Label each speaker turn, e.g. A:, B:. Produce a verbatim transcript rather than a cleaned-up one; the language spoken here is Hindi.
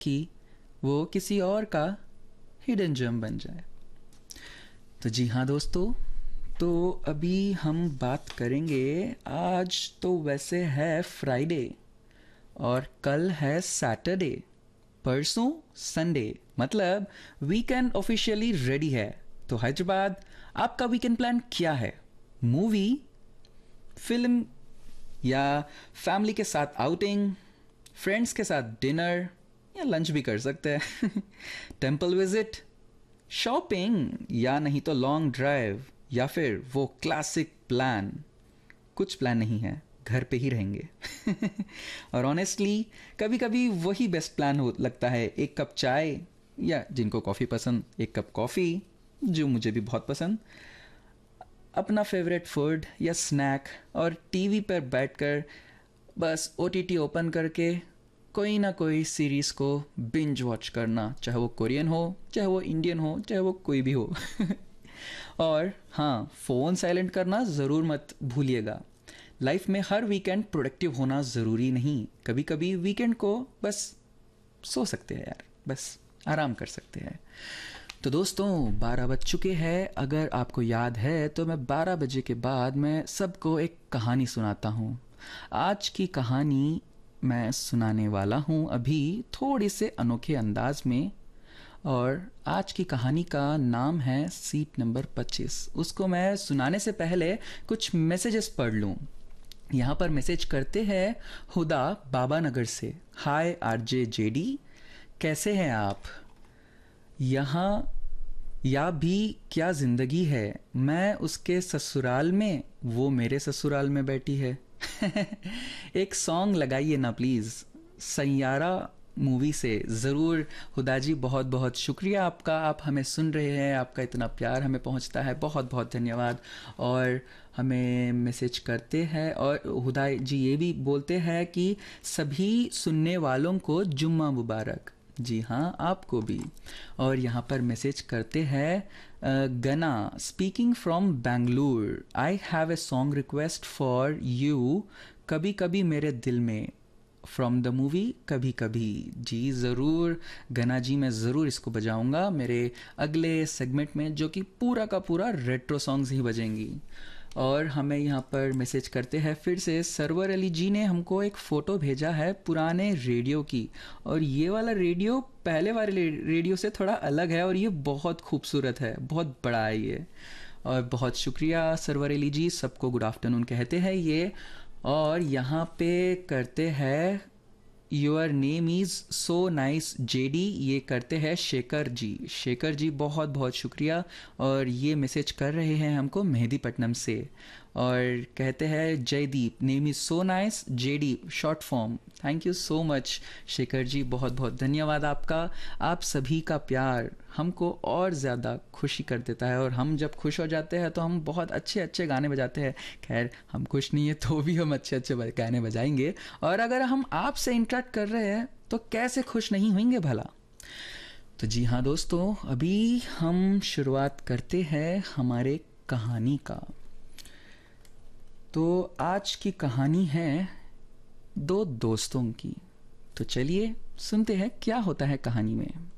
A: कि वो किसी और का हिडन जेम बन जाए। तो जी हाँ दोस्तों, तो अभी हम बात करेंगे। आज तो वैसे है फ्राइडे और कल है सैटरडे, परसों संडे, मतलब वीकेंड ऑफिशियली रेडी है। तो हैदराबाद, आपका वीकेंड प्लान क्या है? मूवी, फिल्म, या फैमिली के साथ आउटिंग, फ्रेंड्स के साथ डिनर, या लंच भी कर सकते हैं। टेंपल विजिट, शॉपिंग, या नहीं तो लॉन्ग ड्राइव, या फिर वो क्लासिक प्लान, कुछ प्लान नहीं है, घर पे ही रहेंगे। और ऑनेस्टली कभी कभी वही बेस्ट प्लान हो लगता है, एक कप चाय, या जिनको कॉफ़ी पसंद एक कप कॉफ़ी, जो मुझे भी बहुत पसंद, अपना फेवरेट फूड या स्नैक, और टीवी पर बैठकर बस ओटीटी ओपन करके कोई ना कोई सीरीज़ को बिंज वॉच करना, चाहे वो कोरियन हो, चाहे वो इंडियन हो, चाहे वो कोई भी हो। और हाँ, फ़ोन साइलेंट करना ज़रूर मत भूलिएगा। लाइफ में हर वीकेंड प्रोडक्टिव होना ज़रूरी नहीं, कभी कभी वीकेंड को बस सो सकते हैं यार, बस आराम कर सकते हैं। तो दोस्तों, बारह बज चुके हैं। अगर आपको याद है तो मैं बारह बजे के बाद मैं सबको एक कहानी सुनाता हूँ। आज की कहानी मैं सुनाने वाला हूँ अभी थोड़े से अनोखे अंदाज में। और आज की कहानी का नाम है सीट नंबर पच्चीस। उसको मैं सुनाने से पहले कुछ मैसेजेस पढ़ लूँ। यहाँ पर मैसेज करते हैं हुदा बाबा नगर से। हाय आरजे जेडी, कैसे हैं आप? यहाँ या भी क्या ज़िंदगी है, मैं उसके ससुराल में, वो मेरे ससुराल में बैठी है। एक सॉन्ग लगाइए ना प्लीज़, सैयारा मूवी से। ज़रूर हुदा जी, बहुत बहुत शुक्रिया आपका, आप हमें सुन रहे हैं, आपका इतना प्यार हमें पहुंचता है, बहुत बहुत धन्यवाद। और हमें मैसेज करते हैं और हुदा जी ये भी बोलते हैं कि सभी सुनने वालों को जुम्मा मुबारक। जी हाँ, आपको भी। और यहाँ पर मैसेज करते हैं अ, गना, speaking from Bengaluru, I have a song request for you, कभी कभी मेरे दिल में, फ्रॉम द मूवी कभी कभी। जी ज़रूर गना जी, मैं ज़रूर इसको बजाऊंगा मेरे अगले सेगमेंट में, जो कि पूरा का पूरा रेट्रो सॉन्ग्स ही बजेंगी। और हमें यहाँ पर मैसेज करते हैं फिर से सरवर अली जी ने हमको एक फ़ोटो भेजा है पुराने रेडियो की। और ये वाला रेडियो पहले वाले रेडियो से थोड़ा अलग है और ये बहुत खूबसूरत है, बहुत बड़ा है ये। और बहुत शुक्रिया सरवर अली जी, सबको गुड आफ्टरनून कहते हैं ये। और यहाँ पे करते हैं your name is so nice JD, ये करते हैं शेखर जी। शेखर जी बहुत बहुत शुक्रिया। और ये मैसेज कर रहे हैं हमको मेहदीपट्टनम से, और कहते हैं Jaideep, name is so nice JD, short form. Thank you so much Shekhar ji, बहुत बहुत धन्यवाद आपका। आप सभी का प्यार हमको और ज़्यादा खुशी कर देता है, और हम जब खुश हो जाते हैं तो हम बहुत अच्छे अच्छे गाने बजाते हैं। खैर, हम खुश नहीं है तो भी हम अच्छे अच्छे गाने बजाएंगे। और अगर हम आपसे इंटरेक्ट कर रहे हैं तो कैसे खुश नहीं होंगे भला। तो जी हाँ दोस्तों, अभी हम शुरुआत करते हैं हमारे कहानी का। तो आज की कहानी है दो दोस्तों की। तो चलिए सुनते हैं क्या होता है कहानी में।